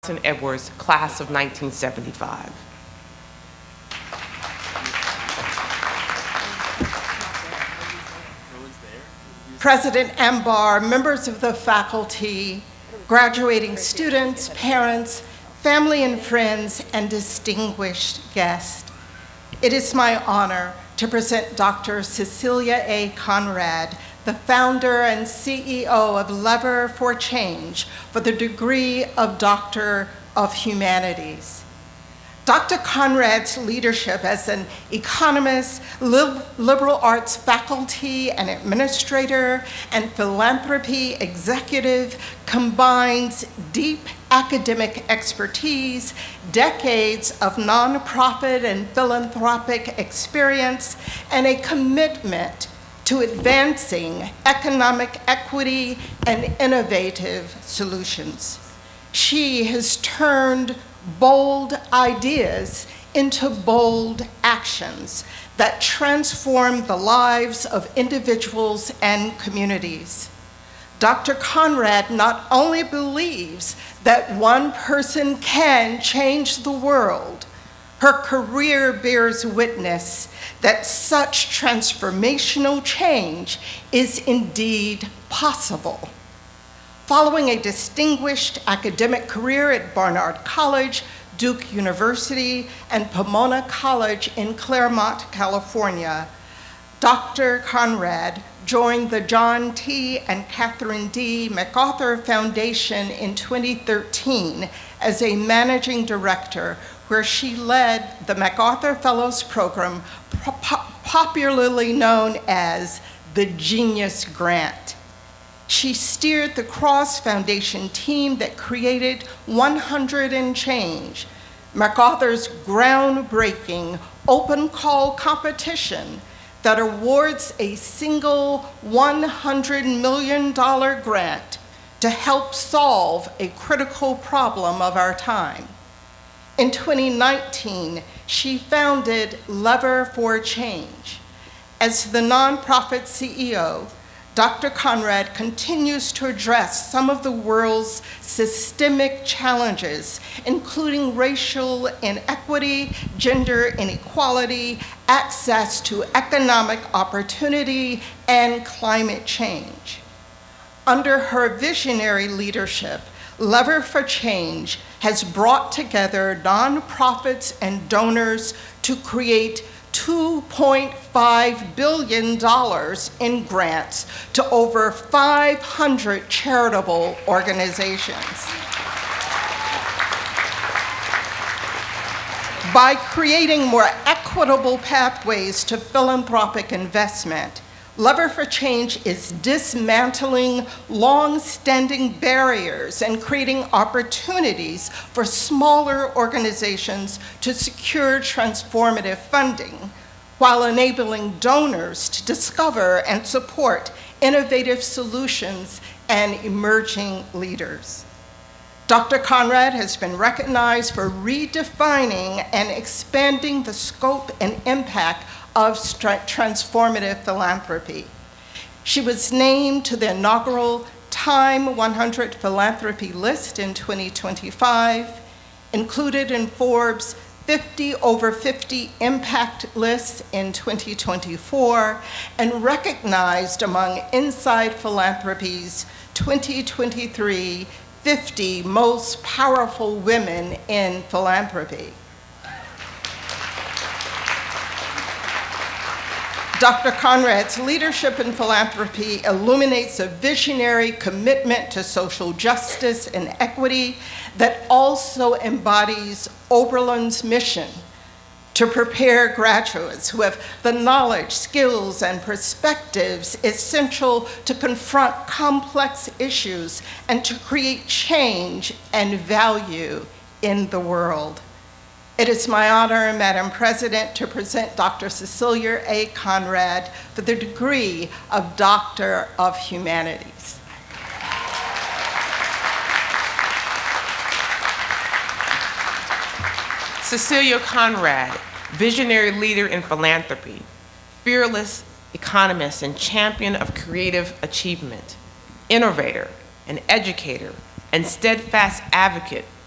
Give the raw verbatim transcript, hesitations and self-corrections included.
Edwards, class of nineteen seventy-five. President Ambar, members of the faculty, graduating students, parents, family and friends, and distinguished guests. It is my honor to present Doctor Cecilia A. Conrad, the founder and C E O of Lever for Change, for the degree of Doctor of Humanities. Doctor Conrad's leadership as an economist, liberal arts faculty and administrator, and philanthropy executive combines deep academic expertise, decades of nonprofit and philanthropic experience, and a commitment to advancing economic equity and innovative solutions. She has turned bold ideas into bold actions that transform the lives of individuals and communities. Doctor Conrad not only believes that one person can change the world, her career bears witness that such transformational change is indeed possible. Following a distinguished academic career at Barnard College, Duke University, and Pomona College in Claremont, California, Doctor Conrad joined the John T. and Catherine D. MacArthur Foundation in twenty thirteen as a managing director, where she led the MacArthur Fellows Program, po- popularly known as the Genius Grant. She steered the Cross Foundation team that created one hundred and Change, MacArthur's groundbreaking open call competition that awards a single one hundred million dollars grant to help solve a critical problem of our time. In twenty nineteen, she founded Lever for Change. As the nonprofit C E O, Doctor Conrad continues to address some of the world's systemic challenges, including racial inequity, gender inequality, access to economic opportunity, and climate change. Under her visionary leadership, Lever for Change has brought together nonprofits and donors to create two point five billion dollars in grants to over five hundred charitable organizations. By creating more equitable pathways to philanthropic investment, Lever for Change is dismantling long-standing barriers and creating opportunities for smaller organizations to secure transformative funding, while enabling donors to discover and support innovative solutions and emerging leaders. Doctor Conrad has been recognized for redefining and expanding the scope and impact of transformative philanthropy. She was named to the inaugural Time one hundred Philanthropy list in twenty twenty-five, included in Forbes' fifty over fifty impact lists in twenty twenty-four, and recognized among Inside Philanthropy's twenty twenty-three fifty most powerful women in philanthropy. Doctor Conrad's leadership in philanthropy illuminates a visionary commitment to social justice and equity that also embodies Oberlin's mission to prepare graduates who have the knowledge, skills, and perspectives essential to confront complex issues and to create change and value in the world. It is my honor, Madam President, to present Doctor Cecilia A. Conrad for the degree of Doctor of Humanities. Cecilia Conrad, visionary leader in philanthropy, fearless economist and champion of creative achievement, innovator, an educator, and steadfast advocate